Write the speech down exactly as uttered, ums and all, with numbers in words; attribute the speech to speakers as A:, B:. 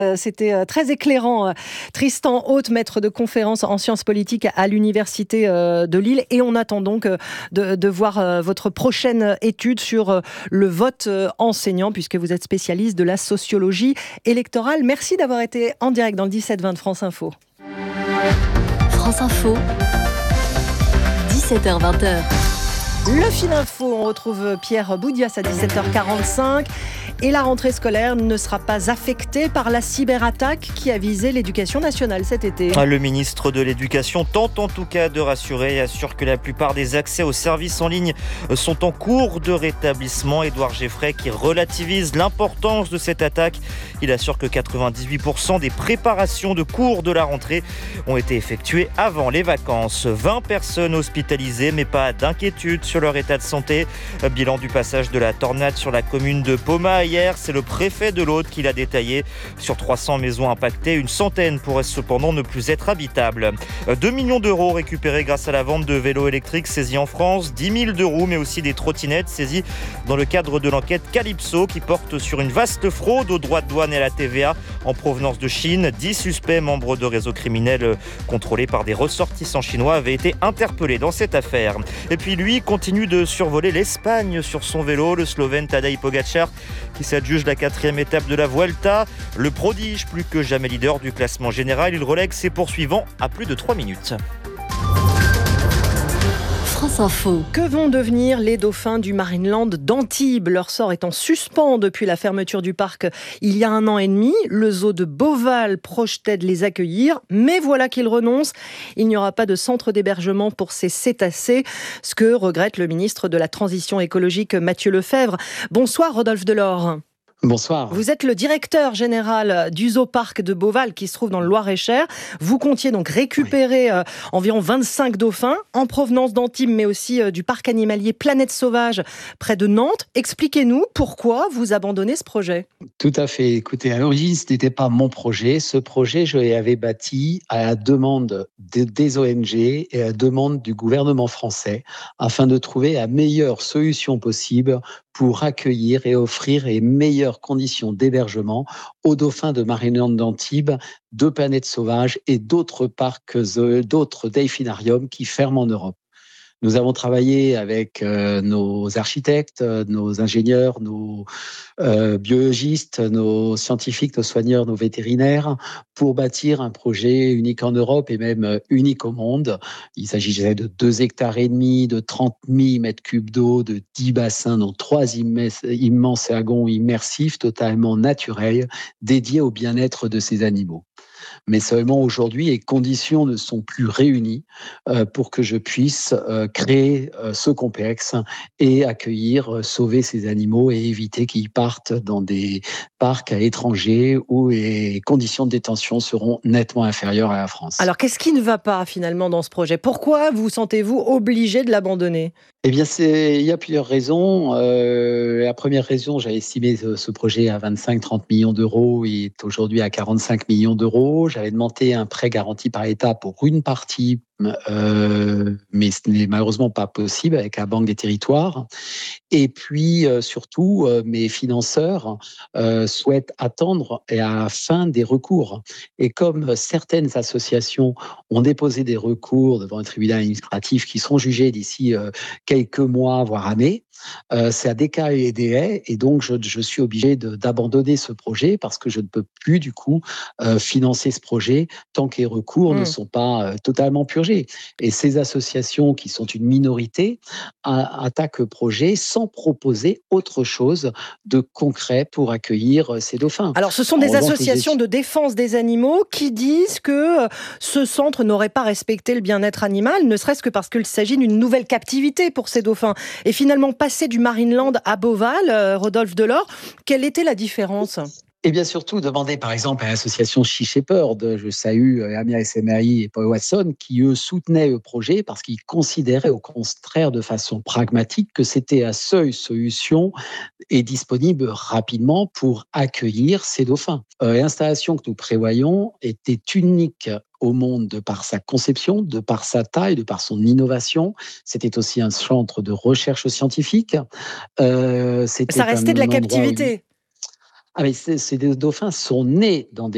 A: Euh, C'était euh, très éclairant. euh, Tristan Haute, maître de conférences en sciences politiques à l'Université euh, de Lille. Et on attend donc euh, de, de voir euh, votre prochaine étude sur euh, le vote euh, enseignant, puisque vous êtes spécialiste de la sociologie électorale. Merci d'avoir été en direct dans le dix-sept vingt de France Info.
B: France Info, dix-sept heures vingt.
A: Le fil info, on retrouve Pierre Boudias à dix-sept heures quarante-cinq. Et la rentrée scolaire ne sera pas affectée par la cyberattaque qui a visé l'éducation nationale cet été.
C: Le ministre de l'Éducation tente en tout cas de rassurer et assure que la plupart des accès aux services en ligne sont en cours de rétablissement. Édouard Geffray qui relativise l'importance de cette attaque. Il assure que quatre-vingt-dix-huit pour cent des préparations de cours de la rentrée ont été effectuées avant les vacances. vingt personnes hospitalisées, mais pas d'inquiétude sur leur état de santé. Bilan du passage de la tornade sur la commune de Poma hier, c'est le préfet de l'Aude qui l'a détaillé. Sur trois cents maisons impactées, une centaine pourraient cependant ne plus être habitables. deux millions d'euros récupérés grâce à la vente de vélos électriques saisis en France, dix mille de roues mais aussi des trottinettes saisies dans le cadre de l'enquête Calypso qui porte sur une vaste fraude aux droits de douane et à la T V A en provenance de Chine. dix suspects membres de réseaux criminels contrôlés par des ressortissants chinois avaient été interpellés dans cette affaire. Et puis lui continue de survoler l'Espagne sur son vélo, le Slovène Tadej Pogačar qui s'adjuge la quatrième étape de la Vuelta. Le prodige, plus que jamais leader du classement général, il relègue ses poursuivants à plus de trois minutes.
B: France Info.
A: Que vont devenir les dauphins du Marineland d'Antibes ? Leur sort est en suspens depuis la fermeture du parc il y a un an et demi. Le zoo de Beauval projetait de les accueillir, mais voilà qu'ils renoncent. Il n'y aura pas de centre d'hébergement pour ces cétacés, ce que regrette le ministre de la Transition écologique Mathieu Lefèvre. Bonsoir Rodolphe Delors.
D: Bonsoir.
A: Vous êtes le directeur général du Zoo-Parc de Beauval qui se trouve dans le Loir-et-Cher. Vous comptiez donc récupérer oui. euh, environ vingt-cinq dauphins en provenance d'Antibes, mais aussi euh, du parc animalier Planète Sauvage près de Nantes. Expliquez-nous pourquoi vous abandonnez ce projet.
D: Tout à fait. Écoutez, à l'origine, ce n'était pas mon projet. Ce projet, je l'avais bâti à la demande de, des O N G et à la demande du gouvernement français afin de trouver la meilleure solution possible pour accueillir et offrir les meilleures conditions d'hébergement aux dauphins de Marineland d'Antibes, de Planète Sauvage et d'autres parcs, d'autres delphinariums qui ferment en Europe. Nous avons travaillé avec euh, nos architectes, nos ingénieurs, nos euh, biologistes, nos scientifiques, nos soigneurs, nos vétérinaires pour bâtir un projet unique en Europe et même unique au monde. Il s'agissait de deux hectares et demi, de trente mille mètres cubes d'eau, de dix bassins, dont trois immenses, immenses lagons immersifs totalement naturels dédiés au bien-être de ces animaux. Mais seulement aujourd'hui, les conditions ne sont plus réunies euh, pour que je puisse euh, créer euh, ce complexe et accueillir, euh, sauver ces animaux et éviter qu'ils partent dans des parcs à l'étranger où les conditions de détention seront nettement inférieures à la France.
A: Alors, qu'est-ce qui ne va pas finalement dans ce projet ? Pourquoi vous sentez-vous obligé de l'abandonner ?
D: Eh bien, c'est, il y a plusieurs raisons. Euh, la première raison, j'avais estimé ce, ce projet à vingt-cinq à trente millions d'euros. Il est aujourd'hui à quarante-cinq millions d'euros. J'avais demandé un prêt garanti par l'État pour une partie, euh, mais ce n'est malheureusement pas possible avec la Banque des Territoires. Et puis, euh, surtout, euh, mes financeurs euh, souhaitent attendre à la fin des recours. Et comme certaines associations ont déposé des recours devant un tribunal administratif qui seront jugés d'ici euh, quelques mois, voire années, euh, c'est à décaler les délais. Et donc, je, je suis obligé de, d'abandonner ce projet parce que je ne peux plus, du coup, euh, financer ce projet tant que les recours mmh. ne sont pas euh, totalement purgés. Et ces associations, qui sont une minorité, a, attaquent le projet sans proposer autre chose de concret pour accueillir ces dauphins.
A: Alors, ce sont des revanche, associations de défense des animaux qui disent que ce centre n'aurait pas respecté le bien-être animal, ne serait-ce que parce qu'il s'agit d'une nouvelle captivité pour ces dauphins. Et finalement, passer du Marineland à Beauval, euh, Rodolphe Delors, quelle était la différence ?
D: Et bien surtout, demander par exemple à l'association Sea Shepherd, je salue Amir Essemai et Paul Watson, qui eux soutenaient le projet parce qu'ils considéraient au contraire de façon pragmatique que c'était la seule solution et disponible rapidement pour accueillir ces dauphins. Euh, l'installation que nous prévoyons était unique au monde de par sa conception, de par sa taille, de par son innovation. C'était aussi un centre de recherche scientifique. Euh, c'était
A: Ça restait de la captivité.
D: Ah mais ces, ces dauphins sont nés dans des